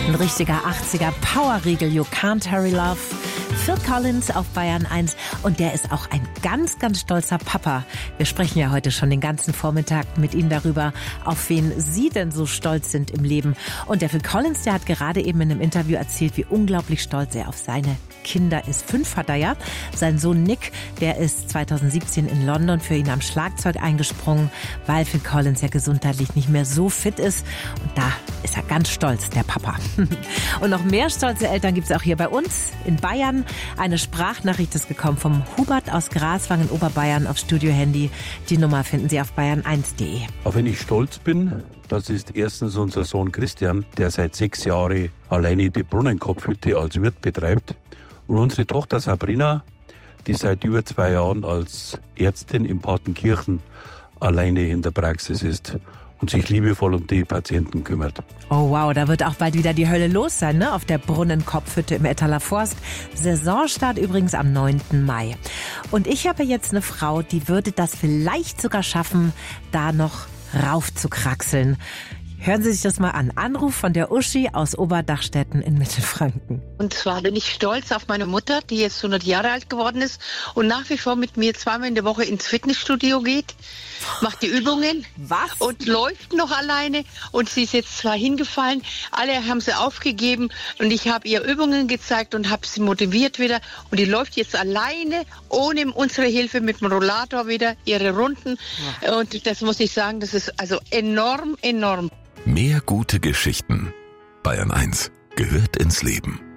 Ein richtiger 80er Powerriegel, You Can't Hurry Love. Phil Collins auf Bayern 1 und der ist auch ein ganz, ganz stolzer Papa. Wir sprechen ja heute schon den ganzen Vormittag mit Ihnen darüber, auf wen Sie denn so stolz sind im Leben. Und der Phil Collins, der hat gerade eben in einem Interview erzählt, wie unglaublich stolz er auf seine Kinder ist. 5 hat er ja. Sein Sohn Nick, der ist 2017 in London für ihn am Schlagzeug eingesprungen, weil Phil Collins ja gesundheitlich nicht mehr so fit ist. Und da ist er ganz stolz, der Papa. Und noch mehr stolze Eltern gibt es auch hier bei uns in Bayern. Eine Sprachnachricht ist gekommen vom Hubert aus Graswang in Oberbayern auf Studio-Handy. Die Nummer finden Sie auf bayern1.de. Auch wenn ich stolz bin, das ist erstens unser Sohn Christian, der seit 6 Jahren alleine die Brunnenkopfhütte als Wirt betreibt. Und unsere Tochter Sabrina, die seit über 2 Jahren als Ärztin in Partenkirchen alleine in der Praxis ist und sich liebevoll um die Patienten kümmert. Oh wow, da wird auch bald wieder die Hölle los sein, ne? Auf der Brunnenkopfhütte im Ettaler Forst. Saisonstart übrigens am 9. Mai. Und ich habe jetzt eine Frau, die würde das vielleicht sogar schaffen, da noch rauf zu kraxeln. Hören Sie sich das mal an. Anruf von der Uschi aus Oberdachstetten in Mittelfranken. Und zwar bin ich stolz auf meine Mutter, die jetzt 100 Jahre alt geworden ist und nach wie vor mit mir 2-mal in der Woche ins Fitnessstudio geht, macht die Übungen. Was? Und läuft noch alleine. Und sie ist jetzt zwar hingefallen, alle haben sie aufgegeben und ich habe ihr Übungen gezeigt und habe sie motiviert wieder. Und die läuft jetzt alleine, ohne unsere Hilfe, mit dem Rollator wieder ihre Runden. Ja. Und das muss ich sagen, das ist also enorm, enorm. Mehr gute Geschichten. Bayern 1 gehört ins Leben.